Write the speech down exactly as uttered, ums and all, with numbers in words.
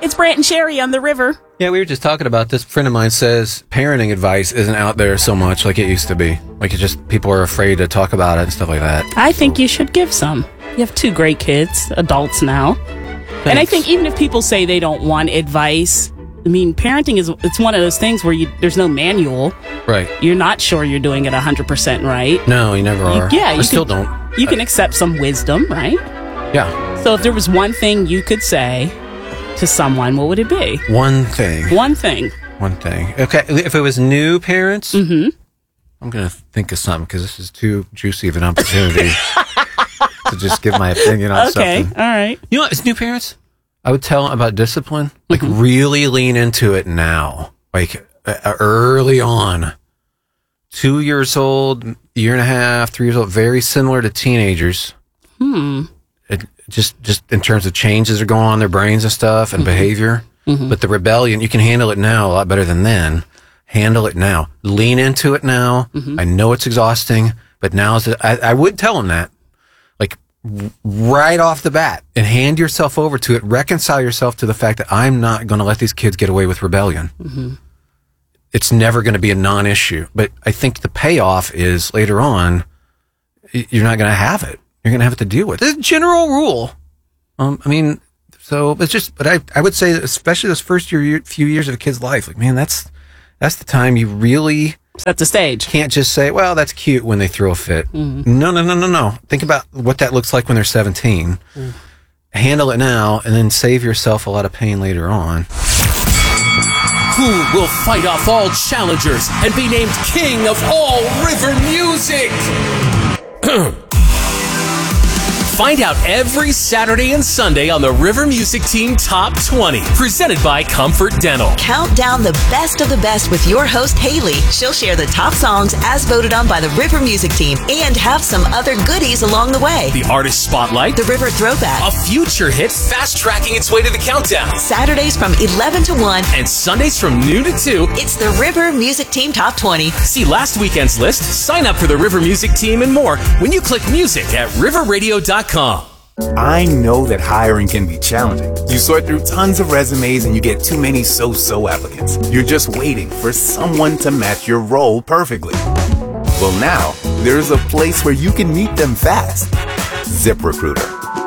It's Brant and Sherry on the river. Yeah, we were just talking about this. A friend of mine says parenting advice isn't out there so much like it used to be. Like, it just, people are afraid to talk about it and stuff like that. I think you should give some. You have two great kids, adults now. Thanks. And I think even if people say they don't want advice, I mean, parenting is, it's one of those things where you there's no manual. Right. You're not sure you're doing it one hundred percent right. No, you never are. You, yeah. I you still can, don't. You can I, accept some wisdom, right? Yeah. So if there was one thing you could say to someone, what would it be? One thing. One thing. One thing. Okay, if it was new parents, mm-hmm. I'm going to think of something because this is too juicy of an opportunity to just give my opinion on okay, something. Okay, all right. You know what, as new parents, I would tell them about discipline. Like, mm-hmm. really lean into it now. Like, uh, early on. Two years old, year and a half, three years old, very similar to teenagers. Hmm. It, just just in terms of changes are going on in their brains and stuff and mm-hmm. behavior. Mm-hmm. But the rebellion, you can handle it now a lot better than then. Handle it now. Lean into it now. Mm-hmm. I know it's exhausting, but now is the, I, I would tell them that. Like, right off the bat, and hand yourself over to it. Reconcile yourself to the fact that I'm not going to let these kids get away with rebellion. Mm-hmm. It's never going to be a non-issue. But I think the payoff is later on, you're not going to have it. You're going to have to deal with it. It's a general rule. Um, I mean, so it's just, but I, I would say, especially those first year, few years of a kid's life, like, man, that's, that's the time you really set the stage. Can't just say, well, that's cute when they throw a fit. Mm-hmm. No, no, no, no, no. Think about what that looks like when they're seventeen. Mm. Handle it now and then save yourself a lot of pain later on. Who will fight off all challengers and be named king of all river music? Find out every Saturday and Sunday on the River Music Team Top twenty, presented by Comfort Dental. Count down the best of the best with your host, Haley. She'll share the top songs as voted on by the River Music Team and have some other goodies along the way. The Artist Spotlight. The River Throwback. A future hit fast-tracking its way to the countdown. Saturdays from eleven to one. And Sundays from noon to two. It's the River Music Team Top twenty. See last weekend's list, sign up for the River Music Team and more when you click music at river radio dot com. I know that hiring can be challenging. You sort through tons of resumes and you get too many so-so applicants. You're just waiting for someone to match your role perfectly. Well, now, there's a place where you can meet them fast. ZipRecruiter.